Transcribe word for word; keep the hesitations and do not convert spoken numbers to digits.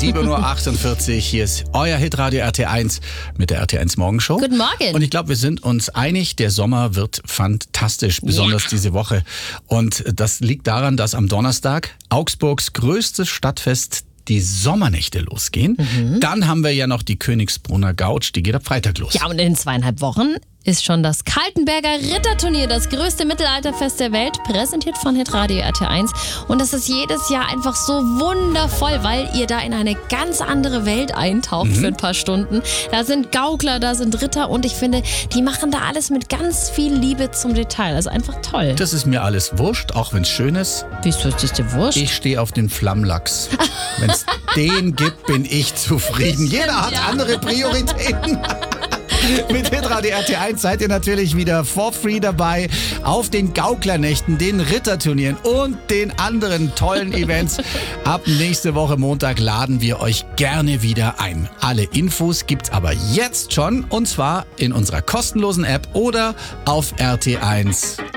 sieben Uhr achtundvierzig. Hier ist euer Hitradio R T eins mit der R T eins Morgenshow. Guten Morgen. Und ich glaube, wir sind uns einig, der Sommer wird fantastisch, besonders ja. diese Woche. Und das liegt daran, dass am Donnerstag Augsburgs größtes Stadtfest die Sommernächte losgehen. Mhm. Dann haben wir ja noch die Königsbrunner Gautsch, die geht ab Freitag los. Ja, und in zweieinhalb Wochen ist schon das Kaltenberger Ritterturnier, das größte Mittelalterfest der Welt, präsentiert von Hitradio R T eins. Und das ist jedes Jahr einfach so wundervoll, weil ihr da in eine ganz andere Welt eintaucht mhm. für ein paar Stunden. Da sind Gaukler, da sind Ritter und ich finde, die machen da alles mit ganz viel Liebe zum Detail. Also einfach toll. Das ist mir alles wurscht, auch wenn es schön ist. Wieso ist das dir wurscht? Ich stehe auf den Flammlachs. Wenn es den gibt, bin ich zufrieden. Jeder hat ja. andere Prioritäten. Mit Hitradio R T eins seid ihr natürlich wieder for free dabei auf den Gauklernächten, den Ritterturnieren und den anderen tollen Events. Ab nächste Woche Montag laden wir euch gerne wieder ein. Alle Infos gibt's aber jetzt schon und zwar in unserer kostenlosen App oder auf r t eins